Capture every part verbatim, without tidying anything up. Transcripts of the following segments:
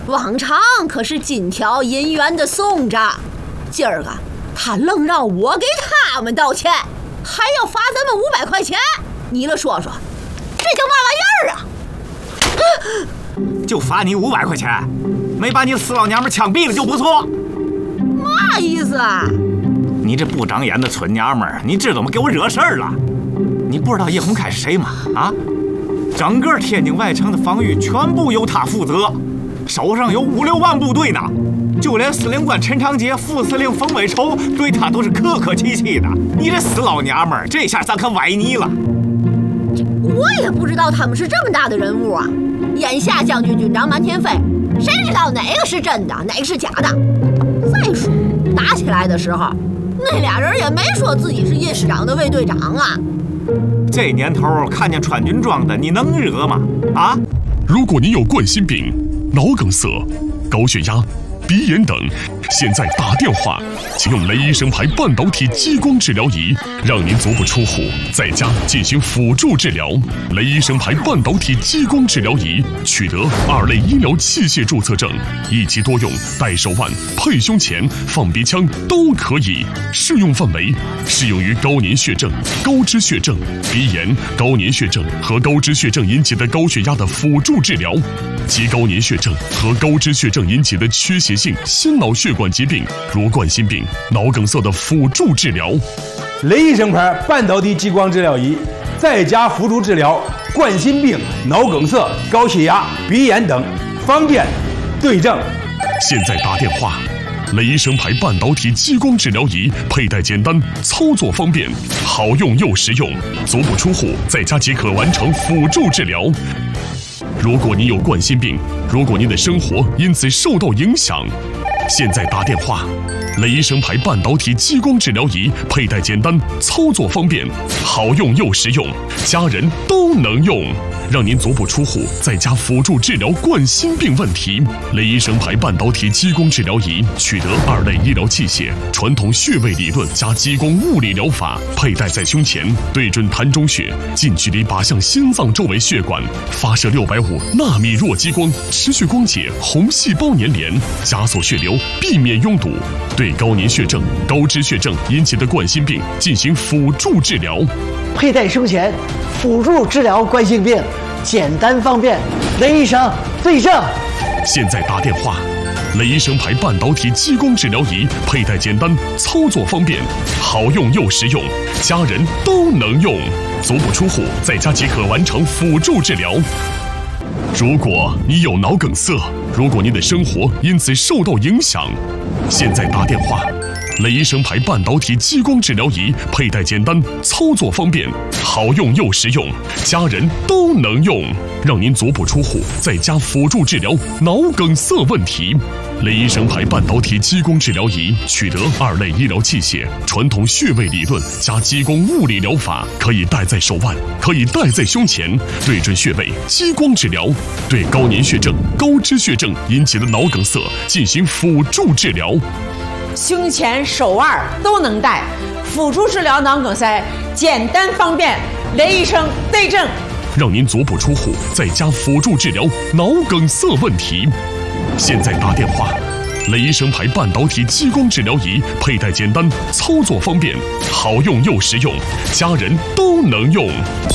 往常可是金条银元的送着，今儿个他愣让我给他们道歉，还要罚咱们五百块钱。你了说说，这叫嘛玩意儿啊？ 就罚你五百块钱，没把你死老娘们枪毙了就不错。 嘛意思啊？ 你这不长眼的村娘们儿，你知道吗？给我惹事儿了！你不知道叶洪开是谁吗？啊，整个天津外城的防御全部由他负责，手上有五六万部队呢。就连司令官陈长捷、副司令冯伟筹对他都是客客气气的。你这死老娘们儿，这下咱可崴泥了。 这我也不知道他们是这么大的人物啊！眼下将军军长满天飞，谁知道哪个是真的，哪个是假的？再说打起来的时候，那俩人也没说自己是叶师长的卫队长啊。 这年头看见穿军装的，你能惹吗？啊！ 如果你有冠心病、脑梗塞、高血压、鼻炎等，现在打电话，请用雷医生牌半导体激光治疗仪，让您足不出户，在家进行辅助治疗。雷医生牌半导体激光治疗仪取得二类医疗器械注册证，一机多用，戴手腕、配胸前、放鼻腔都可以。适用范围适用于高粘血症、高脂血症、鼻炎、高粘血症和高脂血症引起的高血压的辅助治疗，及高粘血症和高脂血症引起的缺血性心脑血管疾病，如冠心病、脑梗塞的辅助治疗。 雷医生牌半导体激光治疗仪，在家辅助治疗冠心病、脑梗塞、高血压、鼻炎等，方便对症。 现在打电话。雷医生牌半导体激光治疗仪佩戴简单，操作方便，好用又实用，足不出户，在家即可完成辅助治疗。如果你有冠心病，如果您的生活因此受到影响，现在打电话。雷医生牌半导体激光治疗仪佩戴简单，操作方便，好用又实用，家人都能用，让您足不出户，在家辅助治疗冠心病问题。雷医生牌半导体激光治疗仪取得二类医疗器械，传统穴位理论加激光物理疗法，佩戴在胸前，对准膻中穴，近距离靶向心脏周围血管，发射六百五纳米弱激光，持续光解红细胞粘连，加速血流，避免拥堵，对高粘血症、高脂血症引起的冠心病进行辅助治疗。 佩戴胸前，辅助治疗冠心病，简单方便，雷医生对症。 现在打电话。雷医生牌半导体激光治疗仪佩戴简单，操作方便，好用又实用，家人都能用，足不出户，在家即可完成辅助治疗。如果你有脑梗塞，如果您的生活因此受到影响，现在打电话。雷医生牌半导体激光治疗仪佩戴简单，操作方便，好用又实用，家人都能用，让您足不出户，在家辅助治疗脑梗塞问题。雷医生牌半导体激光治疗仪取得二类医疗器械，传统穴位理论加激光物理疗法，可以戴在手腕，可以戴在胸前，对准穴位激光治疗，对高粘血症、高脂血症引起的脑梗塞进行辅助治疗。 胸前、手腕都能戴，辅助治疗脑梗塞，简单方便，雷医生对症， 让您足不出户，在家辅助治疗脑梗塞问题。现在打电话。雷医生牌半导体激光治疗仪佩戴简单，操作方便，好用又实用，家人都能用。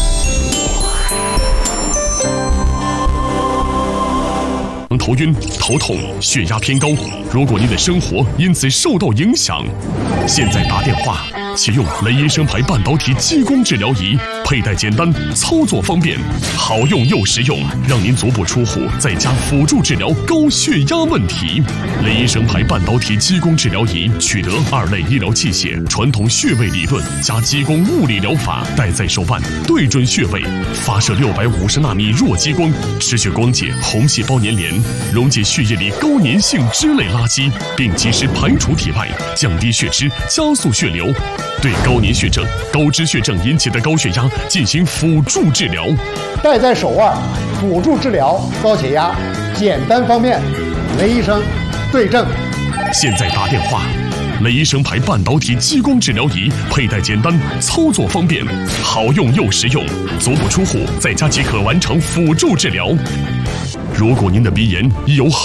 头晕、头痛、血压偏高，如果您的生活因此受到影响，现在打电话，启用雷医生牌半导体激光治疗仪，佩戴简单，操作方便，好用又实用，让您足不出户，在家辅助治疗高血压问题。雷医生牌半导体激光治疗仪取得二类医疗器械，传统穴位理论加激光物理疗法，戴在手腕，对准穴位，发射六百五十纳米弱激光，持续光解红细胞粘连，溶解血液里高粘性脂类垃圾，并及时排除体外，降低血脂，加速血流，对高粘血症、高脂血症引起的高血压进行辅助治疗。 戴在手腕，辅助治疗高血压，简单方便，雷医生对症。 现在打电话。雷医生牌半导体激光治疗仪佩戴简单，操作方便，好用又实用，足不出户，在家即可完成辅助治疗。如果您的鼻炎已有